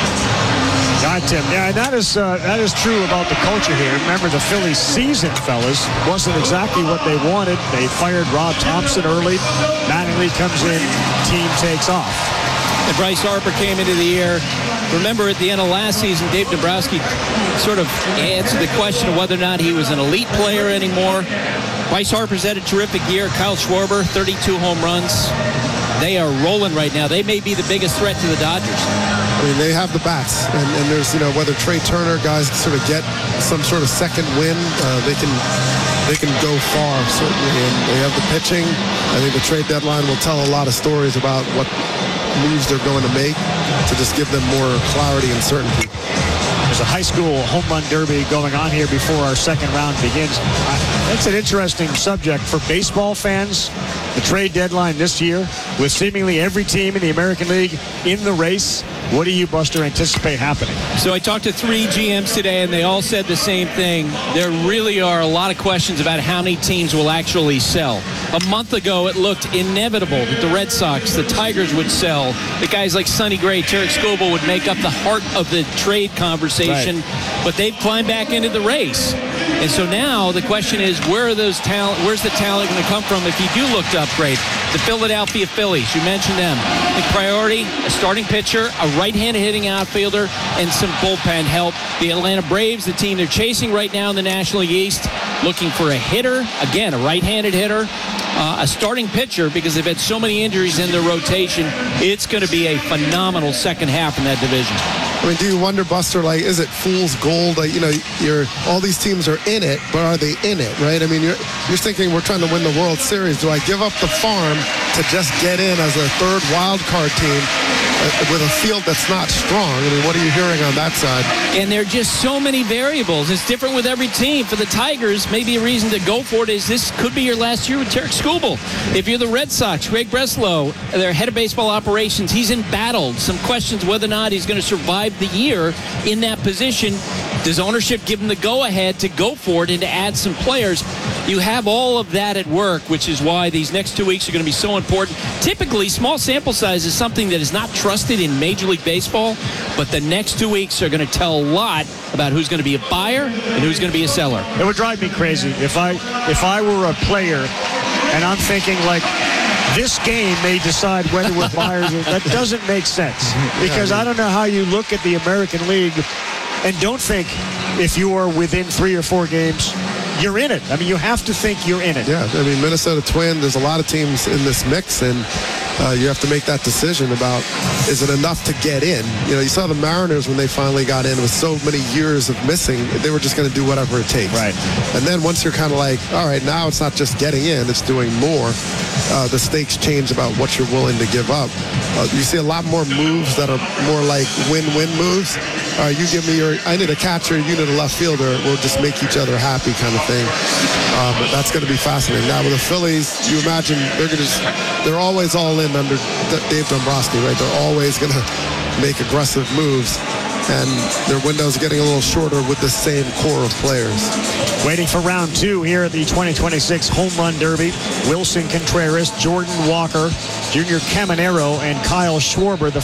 Got Tim. Yeah, and that is uh, that is true about the culture here. Remember, the Phillies season, fellas, wasn't exactly what they wanted. They fired Rob Thompson early. Mattingly comes in, team takes off. And Bryce Harper came into the year. Remember, at the end of last season, Dave Dombrowski sort of answered the question of whether or not he was an elite player anymore. Bryce Harper's had a terrific year. Kyle Schwarber, thirty-two home runs. They are rolling right now. They may be the biggest threat to the Dodgers. I mean, they have the bats, and, and there's, you know, whether Trey Turner guys sort of get some sort of second win, uh, they can they can go far, certainly, and they have the pitching. I think the trade deadline will tell a lot of stories about what moves they're going to make to just give them more clarity and certainty. There's a high school home run derby going on here before our second round begins. That's an interesting subject for baseball fans. The trade deadline this year, with seemingly every team in the American League in the race. What do you, Buster, anticipate happening? So I talked to three G Ms today, and they all said the same thing. There really are a lot of questions about how many teams will actually sell. A month ago, it looked inevitable that the Red Sox, the Tigers would sell. The guys like Sonny Gray, Tarek Skubal would make up the heart of the trade conversation, right. But they've climbed back into the race. And so now the question is, where are those talent? Where's the talent going to come from if you do look to upgrade? The Philadelphia Phillies, you mentioned them. The priority, a starting pitcher, a right-handed hitting outfielder, and some bullpen help. The Atlanta Braves, the team they're chasing right now in the National League East, looking for a hitter, again, a right-handed hitter, uh, a starting pitcher, because they've had so many injuries in their rotation. It's going to be a phenomenal second half in that division. I mean, do you wonder, Buster, like, is it fool's gold? Like, you know, you're all these teams are in it, but are they in it, right? I mean, you're you're thinking we're trying to win the World Series. Do I give up the farm to just get in as a third wild card team uh, with a field that's not strong? I mean, what are you hearing on that side? And there are just so many variables. It's different with every team. For the Tigers, maybe a reason to go for it is this could be your last year with Tarek Skubal. If you're the Red Sox, Greg Breslow, their head of baseball operations, he's embattled. Some questions whether or not he's going to survive the year in that position. Does ownership give him the go-ahead to go for it and to add some players? You have all of that at work, which is why these next two weeks are going to be so important. Typically, small sample size is something that is not trusted in Major League Baseball, but the next two weeks are going to tell a lot about who's going to be a buyer and who's going to be a seller. It would drive me crazy if I if I were a player and I'm thinking, like, this game may decide whether we're buyers or that doesn't make sense, because I don't know how you look at the American League and don't think if you are within three or four games you're in it. I mean, you have to think you're in it. Yeah, I mean, Minnesota Twin, there's a lot of teams in this mix, and uh, you have to make that decision about, is it enough to get in? You know, you saw the Mariners when they finally got in with so many years of missing, they were just going to do whatever it takes. Right. And then once you're kind of like, all right, now it's not just getting in, it's doing more, uh, the stakes change about what you're willing to give up. Uh, you see a lot more moves that are more like win-win moves. All right, you give me your, I need a catcher, you need a left fielder, we'll just make each other happy kind of thing. Um, but that's going to be fascinating. Now with the Phillies, you imagine they're going to just, they're always all in under Dave Dombrowski, right? They're always going to make aggressive moves, and their window's getting a little shorter with the same core of players. Waiting for round two here at the twenty twenty-six Home Run Derby. Wilson Contreras, Jordan Walker, Junior Caminero, and Kyle Schwarber, the